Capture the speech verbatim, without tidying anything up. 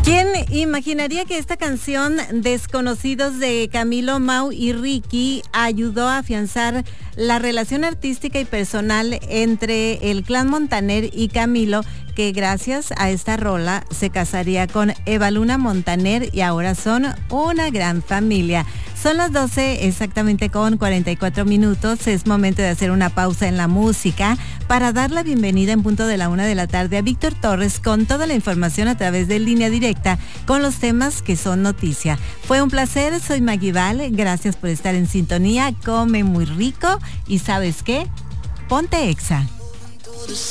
¿Quién imaginaría que esta canción Desconocidos de Camilo, Mau y Ricky ayudó a afianzar la relación artística y personal entre el clan Montaner y Camilo, que gracias a esta rola se casaría con Eva Luna Montaner y ahora son una gran familia? Son las doce exactamente con cuarenta y cuatro minutos. Es momento de hacer una pausa en la música para dar la bienvenida en punto de la una de la tarde a Víctor Torres con toda la información a través de Línea Directa con los temas que son noticia. Fue un placer, soy Maggie Val, gracias por estar en sintonía, come muy rico y ¿sabes qué? Ponte Exa.